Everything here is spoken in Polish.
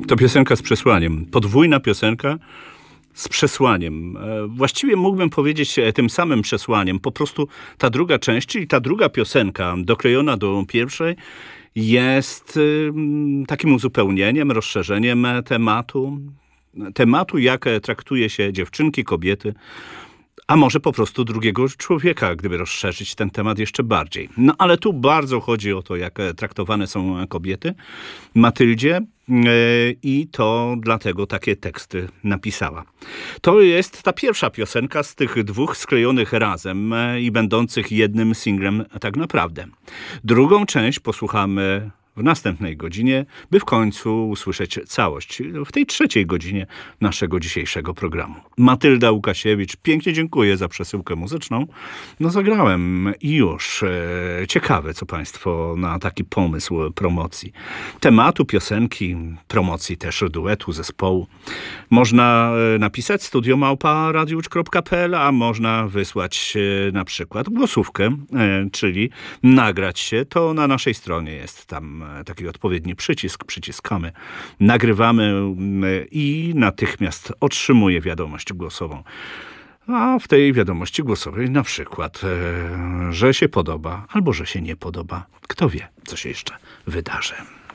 To piosenka z przesłaniem. Podwójna piosenka z przesłaniem. Właściwie mógłbym powiedzieć tym samym przesłaniem. Po prostu ta druga część, czyli ta druga piosenka doklejona do pierwszej, jest takim uzupełnieniem, rozszerzeniem tematu, jak traktuje się dziewczynki, kobiety, a może po prostu drugiego człowieka, gdyby rozszerzyć ten temat jeszcze bardziej. No ale tu bardzo chodzi o to, jak traktowane są kobiety. Matyldzie i to dlatego takie teksty napisała. To jest ta pierwsza piosenka z tych dwóch sklejonych razem i będących jednym singlem tak naprawdę. Drugą część posłuchamy w następnej godzinie, by w końcu usłyszeć całość. W tej trzeciej godzinie naszego dzisiejszego programu. Matylda Łukasiewicz, pięknie dziękuję za przesyłkę muzyczną. No zagrałem i już. Ciekawe, co państwo na taki pomysł promocji. Tematu, piosenki, promocji też duetu, zespołu. Można napisać studio@radiowłódź.pl, a można wysłać na przykład głosówkę, czyli nagrać się. To na naszej stronie jest tam taki odpowiedni przycisk, przyciskamy, nagrywamy i natychmiast otrzymuję wiadomość głosową. A w tej wiadomości głosowej na przykład, że się podoba albo że się nie podoba. Kto wie, co się jeszcze wydarzy.